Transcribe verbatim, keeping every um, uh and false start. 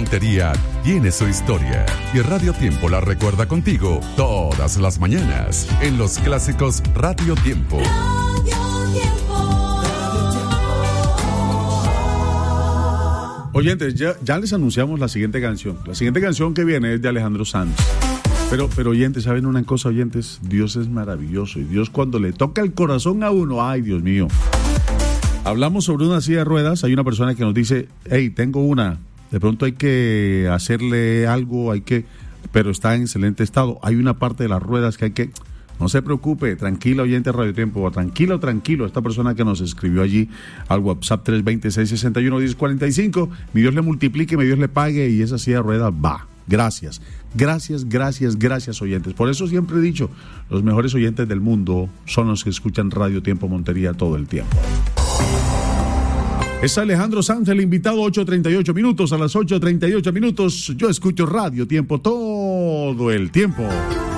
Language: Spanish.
Montería tiene su historia y Radio Tiempo la recuerda contigo todas las mañanas en los clásicos Radio Tiempo. Radio Tiempo. Oyentes, ya, ya les anunciamos la siguiente canción. La siguiente canción que viene es de Alejandro Sanz. Pero, pero oyentes, ¿saben una cosa, oyentes? Dios es maravilloso y Dios cuando le toca el corazón a uno, ¡ay, Dios mío! Hablamos sobre una silla de ruedas, hay una persona que nos dice, hey, tengo una, de pronto hay que hacerle algo, hay que, pero está en excelente estado. Hay una parte de las ruedas que hay que, no se preocupe, tranquila oyente Radio Tiempo, tranquilo, tranquilo, esta persona que nos escribió allí al WhatsApp tres dos cero, seis seis uno, uno cero cuatro cinco, mi Dios le multiplique, mi Dios le pague y esa silla de ruedas va. Gracias, gracias, gracias, gracias oyentes. Por eso siempre he dicho, los mejores oyentes del mundo son los que escuchan Radio Tiempo Montería todo el tiempo. Es Alejandro Sanz, el invitado, ocho treinta y ocho minutos. A las ocho treinta y ocho minutos yo escucho Radio Tiempo todo el tiempo.